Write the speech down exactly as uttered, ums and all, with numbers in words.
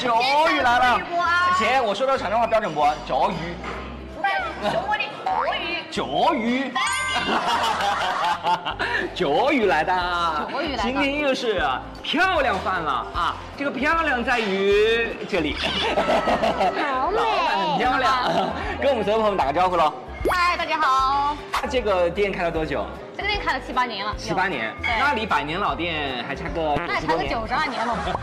九鱼来了。姐，我说的长江话标准不？九鱼。 说我的国语。 九鱼。九鱼来的。 九鱼来的。 今天又是漂亮饭了啊！这个漂亮在于这里。 好美。 老板很漂亮，跟我们所有朋友们打个招呼喽。 嗨，大家好。 这个店开了多久？ 这个店开了七八年了。 七八年。 对。 那离百年老店还差个那还差个九十二年了。